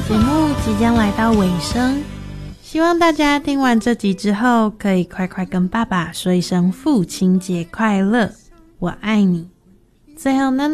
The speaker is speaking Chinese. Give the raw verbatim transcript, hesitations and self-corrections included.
节目即将来到尾声，希望大家听完这集之后可以快快跟爸爸说一声父亲节快乐，我爱你。最后呢